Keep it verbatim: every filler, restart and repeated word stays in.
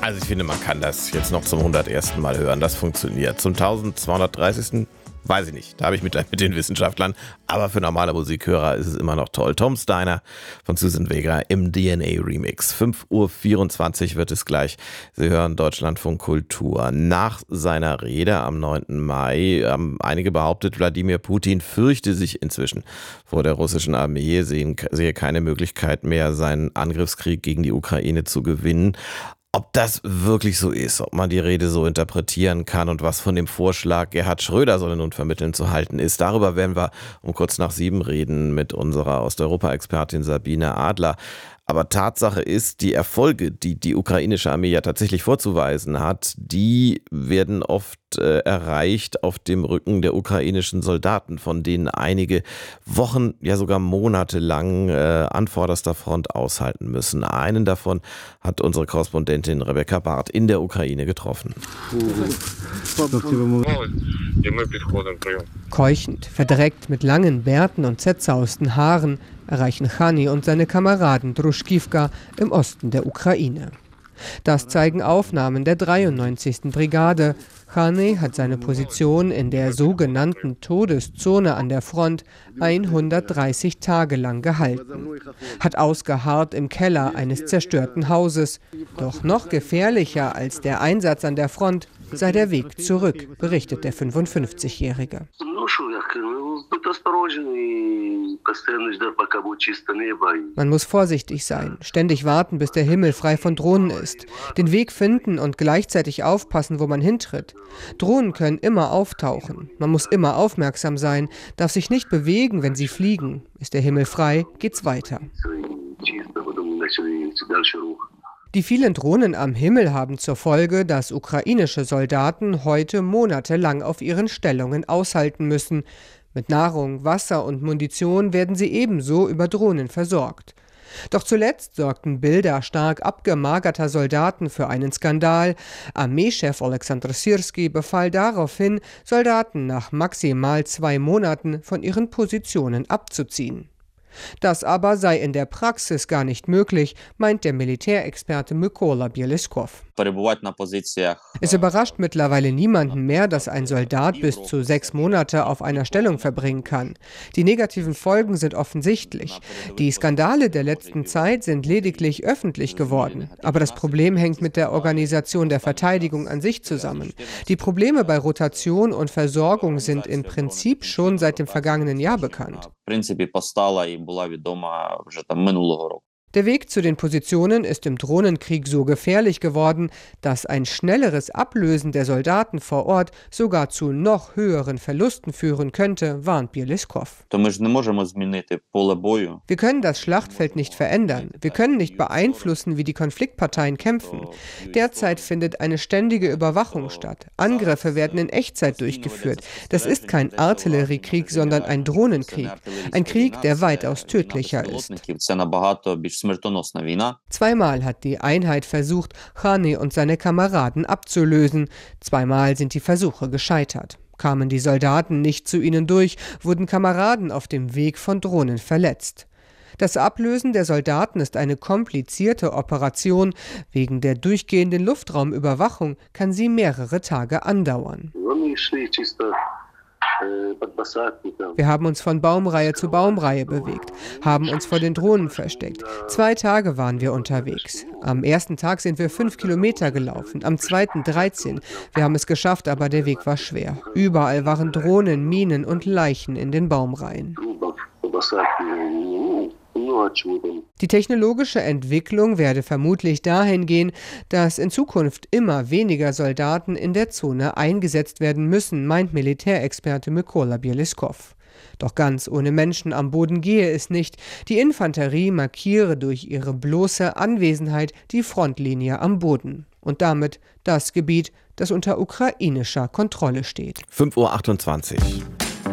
Also ich finde, man kann das jetzt noch zum hundertersten Mal hören. Das funktioniert. Zum eintausendzweihundertdreißigsten weiß ich nicht. Da habe ich Mitleid mit den Wissenschaftlern. Aber für normale Musikhörer ist es immer noch toll. Tom Steiner von Susan Vega im D N A Remix. fünf Uhr vierundzwanzig wird es gleich. Sie hören Deutschlandfunk Kultur. Nach seiner Rede am neunten Mai haben einige behauptet, Wladimir Putin fürchte sich inzwischen vor der russischen Armee, sehe keine Möglichkeit mehr, seinen Angriffskrieg gegen die Ukraine zu gewinnen. Ob das wirklich so ist, ob man die Rede so interpretieren kann und was von dem Vorschlag, Gerhard Schröder solle nun vermitteln, zu halten ist, darüber werden wir um kurz nach sieben reden mit unserer Osteuropa-Expertin Sabine Adler. Aber Tatsache ist, die Erfolge, die die ukrainische Armee ja tatsächlich vorzuweisen hat, die werden oft äh, erreicht auf dem Rücken der ukrainischen Soldaten, von denen einige Wochen, ja sogar Monate lang äh, an vorderster Front aushalten müssen. Einen davon hat unsere Korrespondentin Rebecca Barth in der Ukraine getroffen. Keuchend, verdreckt mit langen Bärten und zerzausten Haaren erreichen Chani und seine Kameraden Druschkivka im Osten der Ukraine. Das zeigen Aufnahmen der dreiundneunzigsten Brigade. Chani hat seine Position in der sogenannten Todeszone an der Front hundertdreißig Tage lang gehalten. Hat ausgeharrt im Keller eines zerstörten Hauses. Doch noch gefährlicher als der Einsatz an der Front sei der Weg zurück, berichtet der fünfundfünfzigjährige. Man muss vorsichtig sein, ständig warten, bis der Himmel frei von Drohnen ist, den Weg finden und gleichzeitig aufpassen, wo man hintritt. Drohnen können immer auftauchen. Man muss immer aufmerksam sein, darf sich nicht bewegen, wenn sie fliegen. Ist der Himmel frei, geht's weiter. Die vielen Drohnen am Himmel haben zur Folge, dass ukrainische Soldaten heute monatelang auf ihren Stellungen aushalten müssen. Mit Nahrung, Wasser und Munition werden sie ebenso über Drohnen versorgt. Doch zuletzt sorgten Bilder stark abgemagerter Soldaten für einen Skandal. Armeechef Oleksandr Syrski befahl daraufhin, Soldaten nach maximal zwei Monaten von ihren Positionen abzuziehen. Das aber sei in der Praxis gar nicht möglich, meint der Militärexperte Mykola Bieliskov. Es überrascht mittlerweile niemanden mehr, dass ein Soldat bis zu sechs Monate auf einer Stellung verbringen kann. Die negativen Folgen sind offensichtlich. Die Skandale der letzten Zeit sind lediglich öffentlich geworden. Aber das Problem hängt mit der Organisation der Verteidigung an sich zusammen. Die Probleme bei Rotation und Versorgung sind im Prinzip schon seit dem vergangenen Jahr bekannt. Der Weg zu den Positionen ist im Drohnenkrieg so gefährlich geworden, dass ein schnelleres Ablösen der Soldaten vor Ort sogar zu noch höheren Verlusten führen könnte, warnt Bieliskov. Wir können das Schlachtfeld nicht verändern. Wir können nicht beeinflussen, wie die Konfliktparteien kämpfen. Derzeit findet eine ständige Überwachung statt. Angriffe werden in Echtzeit durchgeführt. Das ist kein Artilleriekrieg, sondern ein Drohnenkrieg. Ein Krieg, der weitaus tödlicher ist. Zweimal hat die Einheit versucht, Chani und seine Kameraden abzulösen. Zweimal sind die Versuche gescheitert. Kamen die Soldaten nicht zu ihnen durch, wurden Kameraden auf dem Weg von Drohnen verletzt. Das Ablösen der Soldaten ist eine komplizierte Operation. Wegen der durchgehenden Luftraumüberwachung kann sie mehrere Tage andauern. Wir haben uns von Baumreihe zu Baumreihe bewegt, haben uns vor den Drohnen versteckt. Zwei Tage waren wir unterwegs. Am ersten Tag sind wir fünf Kilometer gelaufen, am zweiten dreizehn. Wir haben es geschafft, aber der Weg war schwer. Überall waren Drohnen, Minen und Leichen in den Baumreihen. Die technologische Entwicklung werde vermutlich dahin gehen, dass in Zukunft immer weniger Soldaten in der Zone eingesetzt werden müssen, meint Militärexperte Mykola Bieliskov. Doch ganz ohne Menschen am Boden gehe es nicht. Die Infanterie markiere durch ihre bloße Anwesenheit die Frontlinie am Boden und damit das Gebiet, das unter ukrainischer Kontrolle steht. fünf Uhr achtundzwanzig.